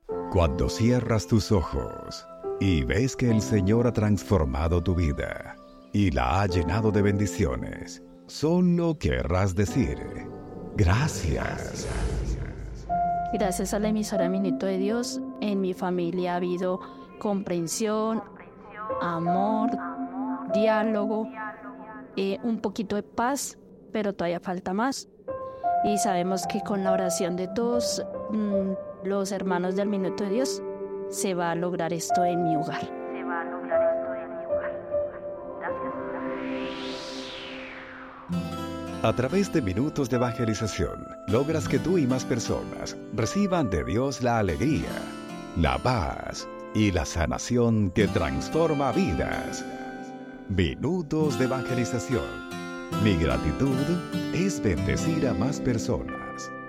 Cuando cierras tus ojos y ves que el Señor ha transformado tu vida y la ha llenado de bendiciones, solo querrás decir: gracias. Gracias a la emisora Minuto de Dios, en mi familia ha habido comprensión, amor, diálogo, un poquito de paz, pero todavía falta más. Y sabemos que con la oración de todos los hermanos del Minuto de Dios se va a lograr esto en mi hogar. A través de minutos de evangelización, logras que tú y más personas reciban de Dios la alegría, la paz y la sanación que transforma vidas. Minutos de evangelización. Mi gratitud es bendecir a más personas.